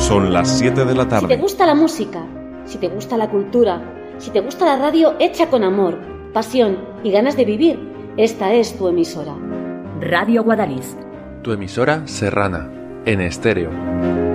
Son las 7 de la tarde. Si te gusta la música, si te gusta la cultura, si te gusta la radio hecha con amor, pasión y ganas de vivir, esta es tu emisora. Radio Guadalix. Tu emisora serrana, en estéreo.